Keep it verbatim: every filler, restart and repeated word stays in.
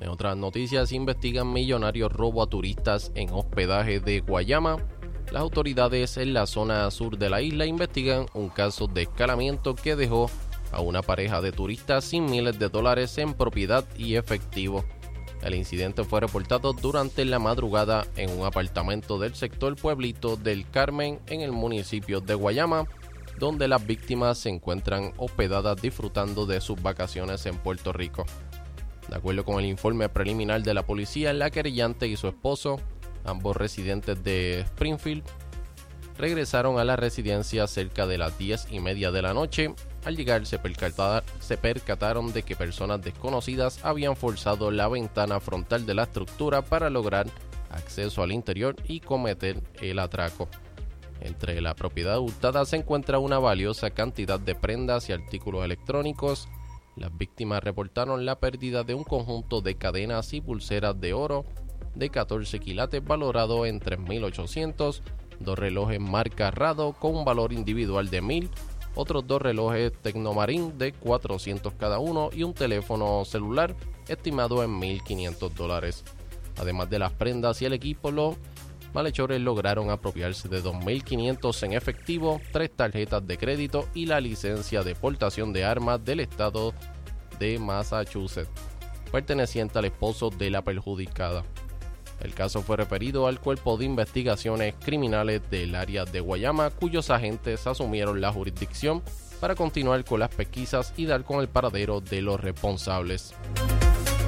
En otras noticias, investigan millonario robo a turistas en hospedaje de Guayama. Las autoridades en la zona sur de la isla investigan un caso de escalamiento que dejó a una pareja de turistas sin miles de dólares en propiedad y efectivo. El incidente fue reportado durante la madrugada en un apartamento del sector Pueblito del Carmen en el municipio de Guayama, donde las víctimas se encuentran hospedadas disfrutando de sus vacaciones en Puerto Rico. De acuerdo con el informe preliminar de la policía, la querellante y su esposo, ambos residentes de Springfield, regresaron a la residencia cerca de las diez y media de la noche. Al llegar se, percatar, se percataron de que personas desconocidas habían forzado la ventana frontal de la estructura para lograr acceso al interior y cometer el atraco. Entre la propiedad hurtada se encuentra una valiosa cantidad de prendas y artículos electrónicos. Las víctimas reportaron la pérdida de un conjunto de cadenas y pulseras de oro de catorce quilates valorado en tres mil ochocientos, dos relojes marca Rado con un valor individual de mil, otros dos relojes Tecnomarine de cuatrocientos cada uno y un teléfono celular estimado en mil quinientos dólares. Además de las prendas y el equipo, los malhechores lograron apropiarse de dos mil quinientos en efectivo, tres tarjetas de crédito y la licencia de portación de armas del estado de Massachusetts, perteneciente al esposo de la perjudicada. El caso fue referido al Cuerpo de Investigaciones Criminales del área de Guayama, cuyos agentes asumieron la jurisdicción para continuar con las pesquisas y dar con el paradero de los responsables.